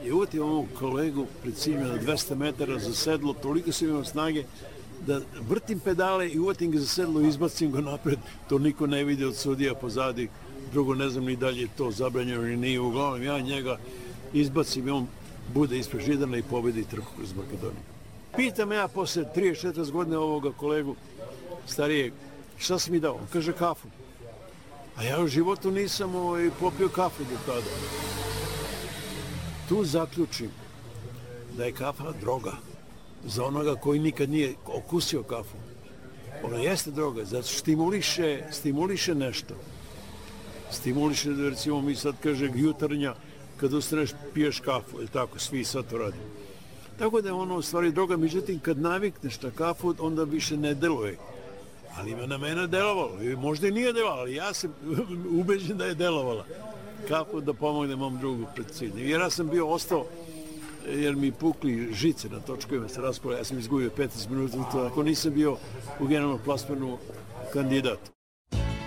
I uvatim ovog kolegu pred ciljem na 200 metara za sedlo, toliko sam imao snage da vrtim pedale i uvatim ga za sedlo i izbacim ga napred. To niko ne vidi od sudija pozadi. Drugo, ne znam ni dalje je to zabranjeno ili nije. Uglavnom, ja njega izbacim i on bude ispred Židana i pobedi trku kroz Makedoniju. Pitam ja posle 34 godine ovoga kolegu starijeg, šta si mi dao? On kaže kafu. A ja u životu nisam popio kafu do tada. Tu zaključim da je kafa droga za onoga koji nikad nije okusio kafu. Ona jeste droga, zato stimuliše nešto. Stimuliše da recimo mi sad kaže jutarnja kad ustaneš piješ kafu, ili tako, svi sad to radimo. Tako da je ono u stvari droga, međutim kad navikneš na kafu onda više ne deluje. Ali ima na mene delovalo, možda i nije delovalo, ali ja sam ubeđen da je delovala. Kako da pomogne mom drugu pred ciljem. Jer ja sam bio ostao, jer mi pukli žice na točkovima se raspole, ja sam izgubio 15 minuta, ako nisam bio u generalnom plasmanu kandidat.